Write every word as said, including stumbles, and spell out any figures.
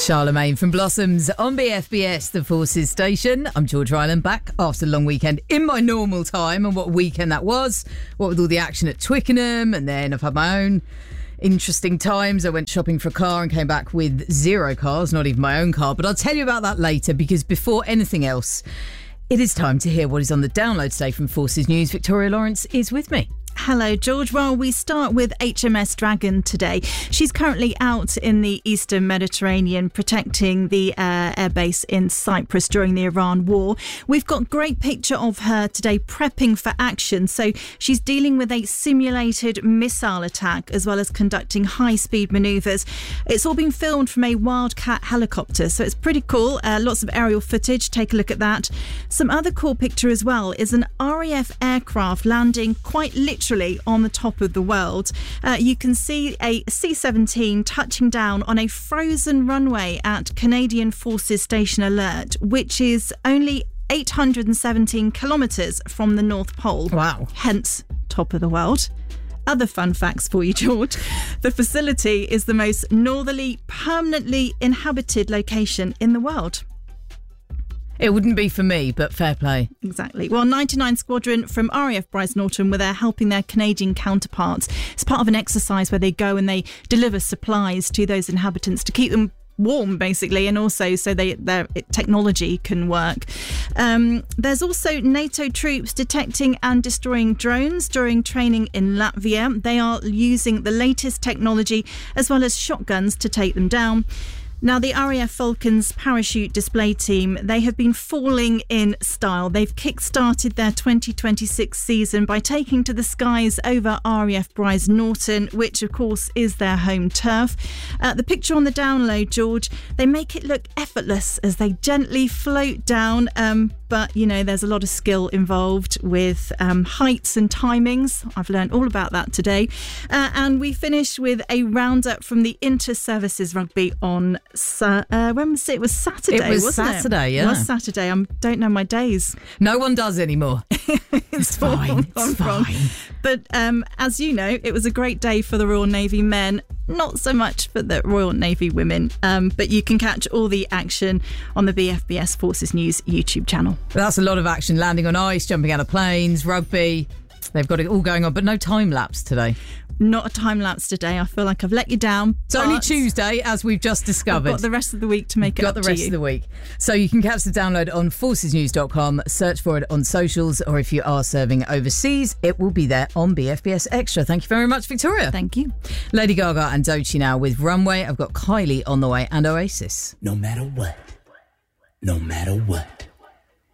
Charlemagne from Blossoms on B F B S, the Forces station. I'm George Ryland, back after the long weekend in my normal time. And what a weekend that was. What with all the action at Twickenham, and then I've had my own interesting times. I went shopping for a car and came back with zero cars, not even my own car. But I'll tell you about that later, because before anything else, it is time to hear what is on the download today from Forces News. Victoria Lawrence is with me. Hello, George. Well, we start with H M S Dragon today. She's currently out in the Eastern Mediterranean protecting the uh, airbase in Cyprus during the Iran war. We've got a great picture of her today prepping for action. So she's dealing with a simulated missile attack as well as conducting high-speed manoeuvres. It's all been filmed from a Wildcat helicopter, so it's pretty cool. Uh, lots of aerial footage. Take a look at that. Some other cool picture as well is an R A F aircraft landing quite literally on the top of the world. Uh, you can see a C seventeen touching down on a frozen runway at Canadian Forces Station Alert, which is only eight hundred seventeen kilometres from the North Pole. Wow. Hence, top of the world. Other fun facts for you, George. The facility is the most northerly, permanently inhabited location in the world. It wouldn't be for me, but fair play. Exactly. Well, ninety-nine Squadron from R A F Bryce Norton were there helping their Canadian counterparts. It's part of an exercise where they go and they deliver supplies to those inhabitants to keep them warm, basically, and also so they, their technology can work. Um, there's also NATO troops detecting and destroying drones during training in Latvia. They are using the latest technology as well as shotguns to take them down. Now, the R A F Falcons parachute display team, they have been falling in style. They've kick-started their twenty twenty-six season by taking to the skies over R A F Bryce Norton, which, of course, is their home turf. Uh, the picture on the download, George, they make it look effortless as they gently float down. Um, but, you know, there's a lot of skill involved with um, heights and timings. I've learned all about that today. Uh, and we finish with a roundup from the Inter-Services Rugby on Sa- uh, when was it? It was Saturday, It was wasn't Saturday, it? yeah. It was Saturday. I don't know my days. No one does anymore. it's It's fine. It's wrong. fine. But um, as you know, it was a great day for the Royal Navy men. Not so much for the Royal Navy women. Um, but you can catch all the action on the B F B S Forces News YouTube channel. That's a lot of action. Landing on ice, jumping out of planes, rugby. They've got it all going on, but no time lapse today. Not a time lapse today. I feel like I've let you down. It's only Tuesday, as we've just discovered. I've got the rest of the week to make it got up the to rest you. of the week. So you can catch the download on forces news dot com, search for it on socials, or if you are serving overseas, it will be there on B F B S Extra. Thank you very much, Victoria. Thank you. Lady Gaga and Doechii now with Runway. I've got Kylie on the way and Oasis. No matter what, no matter what.